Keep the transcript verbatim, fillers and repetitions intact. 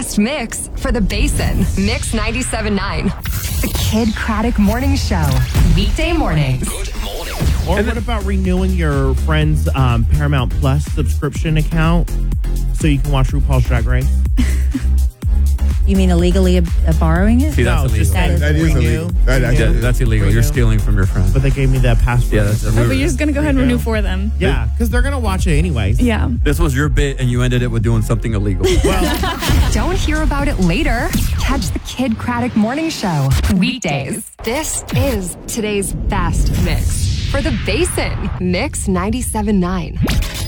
best mix for the Basin. Mix ninety-seven point nine. The Kid Craddock Morning Show. Weekday mornings. Good morning. Or what about renewing your friend's um, Paramount Plus subscription account so you can watch RuPaul's Drag Race? You mean illegally uh, borrowing it? See, that's No, illegal. just That is That is renew. illegal. That, that's Yeah, illegal. that's illegal. You're Renew. stealing from your friend. But they gave me the password. Yeah, that's Oh, but you're just going to go ahead and Renew. renew for them. Yeah, because they're going to watch it anyways. Yeah. This was your bit, and you ended it with doing something illegal. Well, Don't hear about it later. Catch the Kid Craddock Morning Show. Weekdays. This is today's best mix for the Basin. Mix ninety-seven point nine.